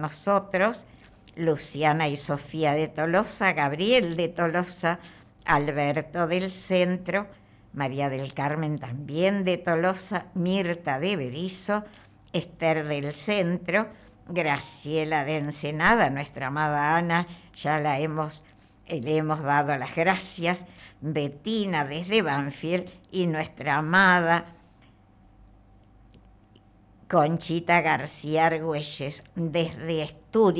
nosotros, Luciana y Sofía de Tolosa, Gabriel de Tolosa, Alberto del Centro, María del Carmen también de Tolosa, Mirta de Berizo, Esther del Centro, Graciela de Ensenada, nuestra amada Ana, ya le hemos dado las gracias, Betina desde Banfield y nuestra amada Conchita García Argüelles desde Asturias.